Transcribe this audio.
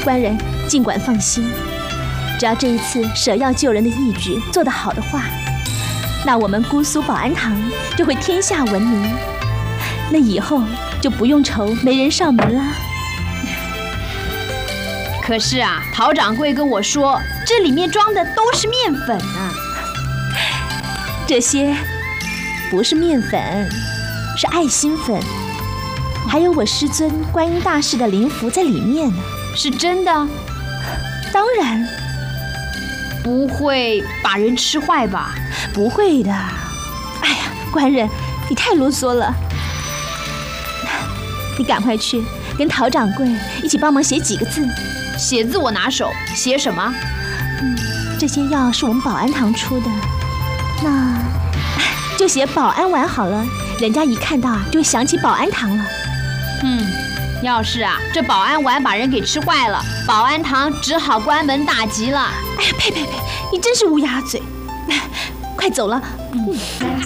官人尽管放心，只要这一次舍药救人的义举做得好的话，那我们姑苏保安堂就会天下闻名，那以后就不用愁没人上门了。 可是啊，陶掌柜跟我说，这里面装的都是面粉啊。 这些不是面粉，是爱心粉，还有我师尊观音大士的灵符在里面呢。 是真的？ 当然。 不会把人吃坏吧？ 不会的。哎呀，官人，你太啰嗦了。你赶快去跟陶掌柜一起帮忙写几个字。 写字我拿手，写什么？ 这些药是我们保安堂出的，那就写保安丸好了，人家一看到就会想起保安堂了。 要是啊，这保安丸把人给吃坏了，保安堂只好关门大吉了。 哎呀，呸！你真是乌鸦嘴！快走了。